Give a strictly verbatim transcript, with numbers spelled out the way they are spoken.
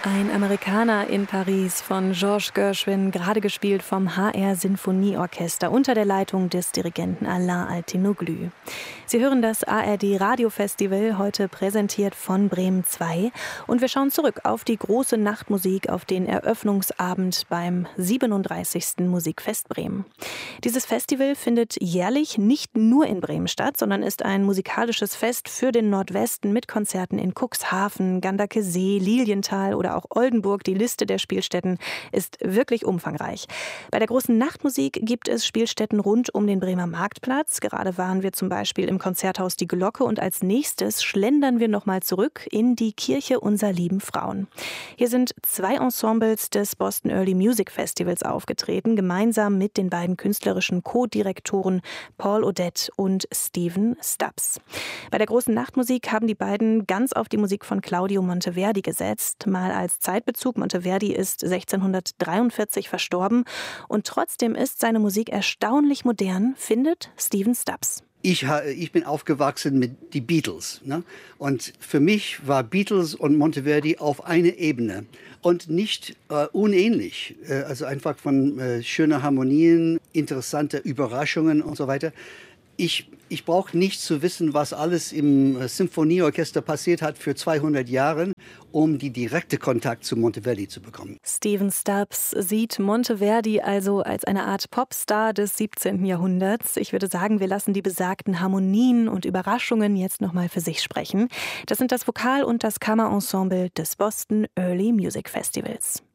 Ein Amerikaner in Paris von Georges Gershwin, gerade gespielt vom H R Sinfonieorchester unter der Leitung des Dirigenten Alain Altinoglu. Sie hören das A R D Radiofestival, heute präsentiert von Bremen zwei. Und wir schauen zurück auf die große Nachtmusik, auf den Eröffnungsabend beim siebenunddreißigsten Musikfest Bremen. Dieses Festival findet jährlich nicht nur in Bremen statt, sondern ist ein musikalisches Fest für den Nordwesten mit Konzerten in Cuxhaven, Ganderkesee, Lilienthal oder auch Oldenburg. Die Liste der Spielstätten ist wirklich umfangreich. Bei der großen Nachtmusik gibt es Spielstätten rund um den Bremer Marktplatz. Gerade waren wir zum Beispiel im Konzerthaus Die Glocke und als nächstes schlendern wir nochmal zurück in die Kirche unser lieben Frauen. Hier sind zwei Ensembles des Boston Early Music Festivals aufgetreten, gemeinsam mit den beiden künstlerischen Co-Direktoren Paul Odette und Stephen Stubbs. Bei der großen Nachtmusik haben die beiden ganz auf die Musik von Claudio Monteverdi gesetzt. Mal als Zeitbezug: Monteverdi ist sechzehnhundertdreiundvierzig verstorben und trotzdem ist seine Musik erstaunlich modern, findet Stephen Stubbs. Ich, ich bin aufgewachsen mit den Beatles, ne? Und für mich war Beatles und Monteverdi auf einer Ebene und nicht äh, unähnlich. Äh, also einfach von äh, schönen Harmonien, interessante Überraschungen und so weiter. Ich, ich brauche nicht zu wissen, was alles im äh, Symphonieorchester passiert hat für zweihundert Jahre, um die direkte Kontakt zu Monteverdi zu bekommen. Stephen Stubbs sieht Monteverdi also als eine Art Popstar des siebzehnten Jahrhunderts. Ich würde sagen, wir lassen die besagten Harmonien und Überraschungen jetzt nochmal für sich sprechen. Das sind das Vokal- und das Kammerensemble des Boston Early Music Festivals.